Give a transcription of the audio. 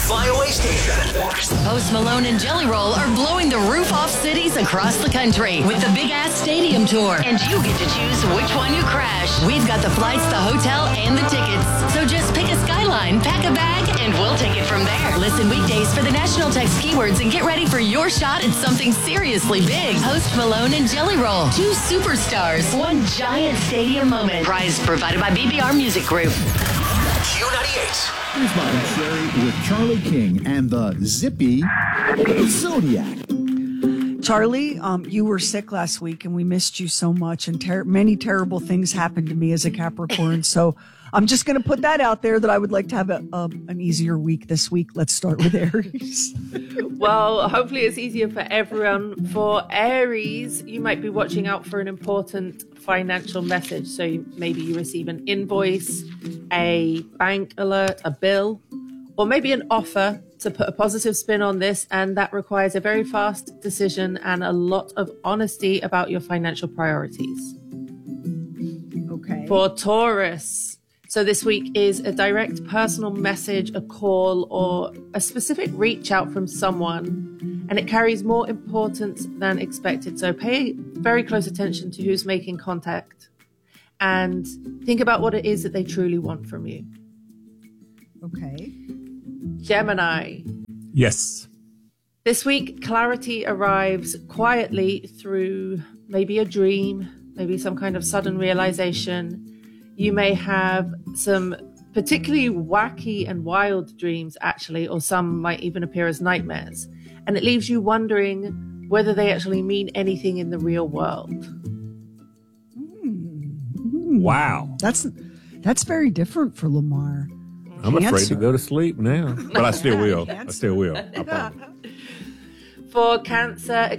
Flyaway Station. Post Malone and Jelly Roll are blowing the roof off cities across the country with the Big Ass Stadium Tour. And you get to choose which one you crash. We've got the flights, the hotel, and the tickets. So just pick a skyline, pack a bag, and we'll take it from there. Listen weekdays for the national text keywords and get ready for your shot at something seriously big. Post Malone and Jelly Roll. 2 superstars. 1 giant stadium moment. Prize provided by BBR Music Group. Q98. Here's Mike and Sherry with Charlie King and the Zippy Zodiac. Charlie, you were sick last week and we missed you so much, and many terrible things happened to me as a Capricorn. So I'm just going to put that out there that I would like to have an easier week this week. Let's start with Aries. Well, hopefully it's easier for everyone. For Aries, you might be watching out for an important financial message. So maybe you receive an invoice, a bank alert, a bill, or maybe an offer to put a positive spin on this. And that requires a very fast decision and a lot of honesty about your financial priorities. Okay. For Taurus, so this week is a direct personal message, a call, or a specific reach out from someone, and it carries more importance than expected. So pay very close attention to who's making contact and think about what it is that they truly want from you. Okay. Gemini. Yes. This week, clarity arrives quietly through maybe a dream, maybe some kind of sudden realization. You may have some particularly wacky and wild dreams, actually, or some might even appear as nightmares. And it leaves you wondering whether they actually mean anything in the real world. Wow. That's very different for Lamar. I'm afraid Cancer. to go to sleep now. But I still will. I still will. I promise. For Cancer,